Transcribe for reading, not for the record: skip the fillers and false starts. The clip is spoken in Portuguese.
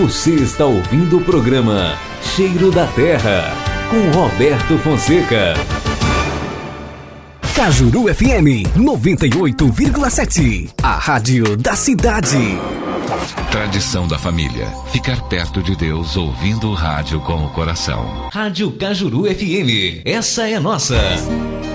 Você está ouvindo o programa Cheiro da Terra, com Roberto Fonseca. Cajuru FM 98,7, a rádio da cidade. Tradição da família, ficar perto de Deus ouvindo o rádio com o coração. Rádio Cajuru FM, essa é nossa.